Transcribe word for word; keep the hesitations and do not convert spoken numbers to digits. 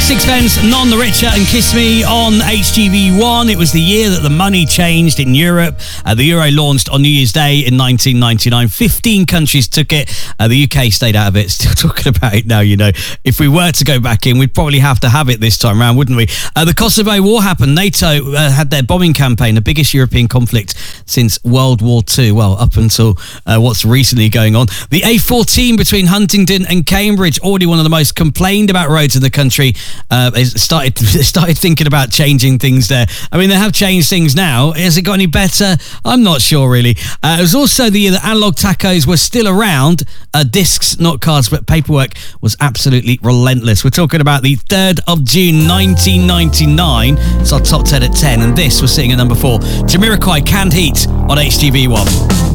Sixpence, None the Richer and Kiss Me on H T V one. It was the year that the money changed in Europe. Uh, the Euro launched on New Year's Day in nineteen ninety-nine. fifteen countries took it. Uh, the U K stayed out of it. Still talking about it now, you know. If we were to go back in, we'd probably have to have it this time round, wouldn't we? Uh, the Kosovo War happened. NATO uh, had their bombing campaign, the biggest European conflict since World War Two. Well, up until uh, what's recently going on. The A fourteen between Huntingdon and Cambridge, already one of the most complained about roads in the country. Uh, started started thinking about changing things there. I mean, they have changed things now. Has it got any better? I'm not sure, really. Uh, it was also the year that analog tachos were still around. Uh, discs, not cards, but paperwork was absolutely relentless. We're talking about the third of June nineteen ninety-nine. It's our top ten at ten, and this was sitting at number four. Jamiroquai, Canned Heat on H T V one.